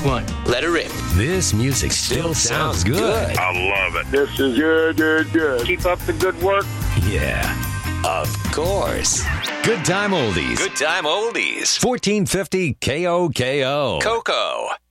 one. Let her rip. This music still sounds good. I love it. This is good. Keep up the good work. Yeah, of course. Good Time Oldies. Good Time Oldies. 1450 KOKO. Coco.